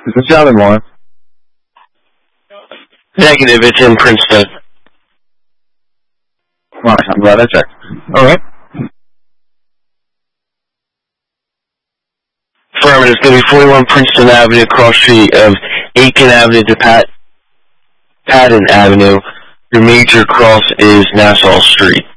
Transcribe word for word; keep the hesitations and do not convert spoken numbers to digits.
Is this job in Lawrence? Negative, it's in Princeton. Alright, I'm glad I checked. Alright. Affirmative, it's going to be forty-one Princeton Avenue, cross street of Aiken Avenue to Pat Patton Avenue. Your major cross is Nassau Street.